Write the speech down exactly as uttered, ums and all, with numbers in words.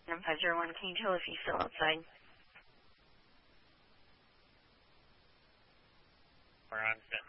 I'm five zero one. Can you tell if he's still outside? We're on set.